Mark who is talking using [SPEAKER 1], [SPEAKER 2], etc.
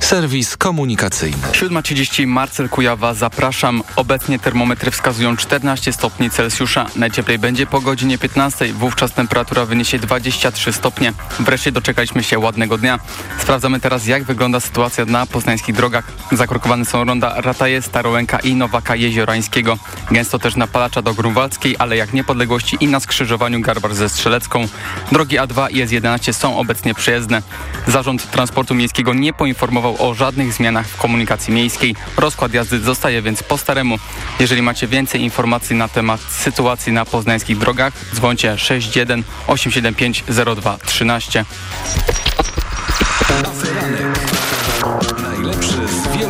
[SPEAKER 1] Serwis komunikacyjny.
[SPEAKER 2] 7:30, Marcel Kujawa, zapraszam. Obecnie termometry wskazują 14 stopni Celsjusza. Najcieplej będzie po godzinie 15. Wówczas temperatura wyniesie 23 stopnie. Wreszcie doczekaliśmy się ładnego dnia. Sprawdzamy teraz, jak wygląda sytuacja na poznańskich drogach. Zakrokowane są ronda Rataje, Starołęka i Nowaka Jeziorańskiego. Gęsto też na Palacza do Grunwaldzkiej, Alejach Niepodległości i na skrzyżowaniu Garbarz ze Strzelecką. Drogi A2 i S11 są obecnie przejezdne. Zarząd Transportu Miejskiego nie poinformował o żadnych zmianach w komunikacji miejskiej. Rozkład jazdy zostaje więc po staremu. Jeżeli macie więcej informacji na temat sytuacji na poznańskich drogach, dzwońcie 61 875 02 13.
[SPEAKER 3] Aferanek.